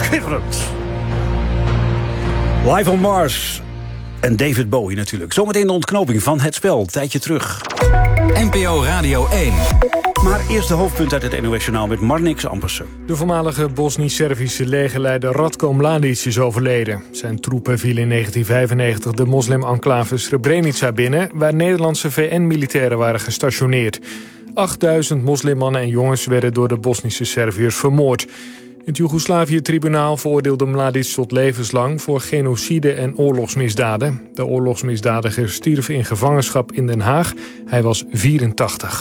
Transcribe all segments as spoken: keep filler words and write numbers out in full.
schitterend. Live on Mars. En David Bowie natuurlijk. Zometeen de ontknoping van Het Spel. Tijdje terug. N P O Radio één. Maar eerst de hoofdpunt uit het N O S-journaal met Marnix Ampersen. De voormalige Bosnisch-Servische legerleider Ratko Mladic is overleden. Zijn troepen vielen in negentien vijfennegentig de moslim-enclave Srebrenica binnen, waar Nederlandse V N-militairen waren gestationeerd. achtduizend moslimmannen en jongens werden door de Bosnische Serviërs vermoord. Het Joegoslavië-tribunaal veroordeelde Mladic tot levenslang voor genocide en oorlogsmisdaden. De oorlogsmisdadiger stierf in gevangenschap in Den Haag. Hij was vierentachtig.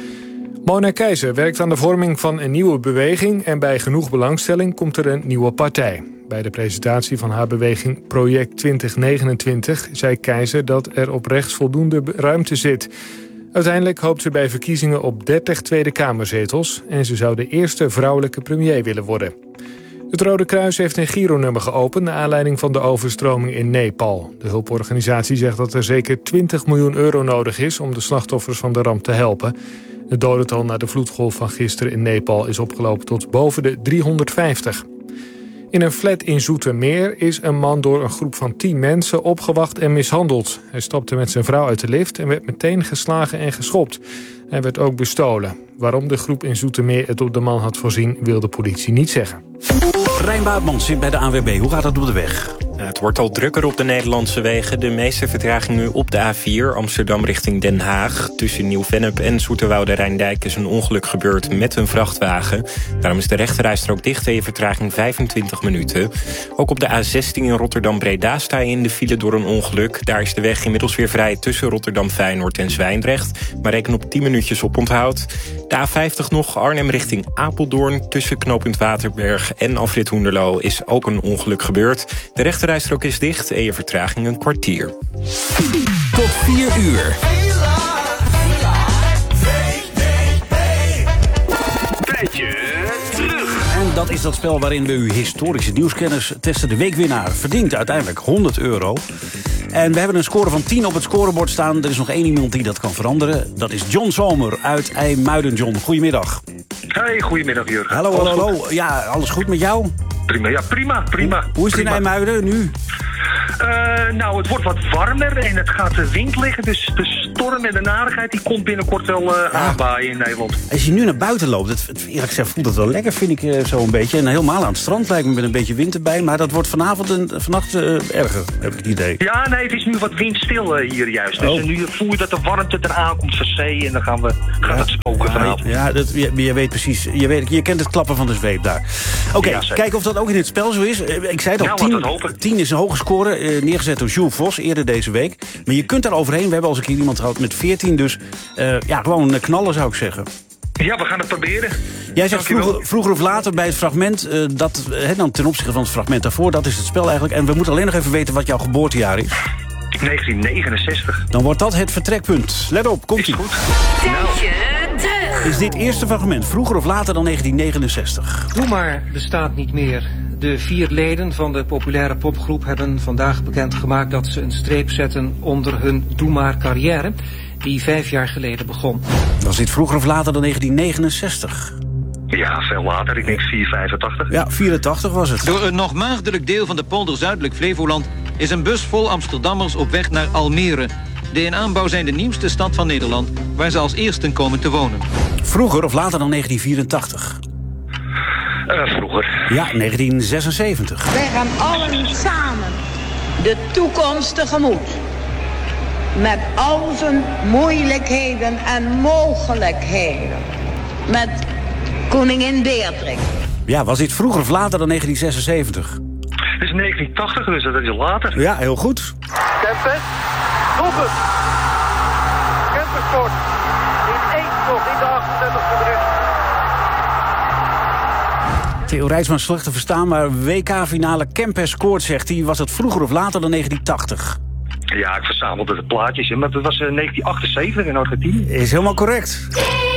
Mona Keizer werkt aan de vorming van een nieuwe beweging en bij genoeg belangstelling komt er een nieuwe partij. Bij de presentatie van haar beweging Project twintig negenentwintig zei Keizer dat er op rechts voldoende ruimte zit. Uiteindelijk hoopt ze bij verkiezingen op dertig Tweede Kamerzetels en ze zou de eerste vrouwelijke premier willen worden. Het Rode Kruis heeft een Giro-nummer geopend naar aanleiding van de overstroming in Nepal. De hulporganisatie zegt dat er zeker twintig miljoen euro nodig is om de slachtoffers van de ramp te helpen. Het dodental na de vloedgolf van gisteren in Nepal is opgelopen tot boven de driehonderdvijftig. In een flat in Zoetermeer is een man door een groep van tien mensen opgewacht en mishandeld. Hij stapte met zijn vrouw uit de lift en werd meteen geslagen en geschopt. Hij werd ook bestolen. Waarom de groep in Zoetermeer het op de man had voorzien, wil de politie niet zeggen. Rijn Baartman zit bij de A N W B. Hoe gaat het op de weg? Het wordt al drukker op de Nederlandse wegen. De meeste vertraging nu op de A vier, Amsterdam richting Den Haag. Tussen Nieuw-Vennep en Zoeterwoude-Rijndijk is een ongeluk gebeurd met een vrachtwagen. Daarom is de rechterrijstrook dicht en je vertraging vijfentwintig minuten. Ook op de A zestien in Rotterdam-Breda sta je in de file door een ongeluk. Daar is de weg inmiddels weer vrij tussen Rotterdam-Feyenoord en Zwijndrecht. Maar reken op tien minuutjes op onthoud. De A vijftig nog, Arnhem richting Apeldoorn. Tussen knooppunt Waterberg en afrit Hoenderloo is ook een ongeluk gebeurd. De rechterrijstrook is dicht en je vertraging een kwartier. Tot vier uur. Tijdje terug. En dat is dat spel waarin we uw historische nieuwskennis testen. De weekwinnaar verdient uiteindelijk honderd euro. En we hebben een score van tien op het scorebord staan. Er is nog één iemand die dat kan veranderen. Dat is John Zomer uit IJmuiden. John, goedemiddag. Hey, goedemiddag Jurgen. Hallo, hallo, hallo. Ja, alles goed met jou? Prima, ja, prima, prima. Hoe, hoe is het in IJmuiden nu? Uh, nou, het wordt wat warmer en het gaat de wind liggen. Dus de storm en de narigheid die komt binnenkort wel uh, ja. aanwaaien in Nederland. Als je nu naar buiten loopt, het, het, eerlijk gezegd voelt het wel lekker, vind ik uh, zo een beetje. En helemaal aan het strand lijkt me met een beetje wind erbij. Maar dat wordt vanavond en vannacht uh, erger, heb ik het idee. Ja, nee, het is nu wat windstil uh, hier juist. Dus oh. nu voel je dat de warmte eraan komt van zee. En dan gaan we, gaat ja. het spoken ja, vanavond. Ja, dat, je, je weet precies. Je, weet, je kent het klappen van de zweep daar. Oké, okay, ja, kijken of dat ook in het spel zo is. Uh, ik zei het al, ja, tien is een hoge score. Uh, neergezet door Jules Vos eerder deze week. Maar je kunt daar overheen. We hebben al eens een keer iemand gehad met veertien. Dus uh, ja, gewoon knallen zou ik zeggen. Ja, we gaan het proberen. Jij zegt vroeger, vroeger of later bij het fragment, uh, dat, he, dan ten opzichte van het fragment daarvoor, dat is het spel eigenlijk. En we moeten alleen nog even weten wat jouw geboortejaar is. negentien negenenzestig. Dan wordt dat het vertrekpunt. Let op, komt-ie. Is goed. Tijdje terug. Is dit eerste fragment vroeger of later dan negentien negenenzestig? Doe maar bestaat niet meer. De vier leden van de populaire popgroep hebben vandaag bekendgemaakt dat ze een streep zetten onder hun Doe maar carrière, die vijf jaar geleden begon. Was dit vroeger of later dan negentien negenenzestig? Ja, veel later. Ik denk vier vijfentachtig. Ja, vierentachtig was het. Door een nog maagdelijk deel van de polder zuidelijk Flevoland is een bus vol Amsterdammers op weg naar Almere. De in aanbouw zijn de nieuwste stad van Nederland, waar ze als eersten komen te wonen. Vroeger of later dan negentien vierentachtig? Uh, vroeger. Ja, negentien zesenzeventig. Wij gaan allen samen de toekomst tegemoet. Met al zijn moeilijkheden en mogelijkheden. Met koningin Beatrix. Ja, was dit vroeger of later dan negentien zesenzeventig? Het is negentien tachtig, dus dat is later. Ja, heel goed. Kempes, nog het. Kempes scoort. In één nog in de achtendertigste minuut. Theo Rijtsman slecht te verstaan, maar W K-finale Kempes scoort, zegt hij. Was het vroeger of later dan negentien tachtig? Ja, ik verzamelde de plaatjes, maar dat was uh, negentien achtenzeventig in Argentinië. Is helemaal correct.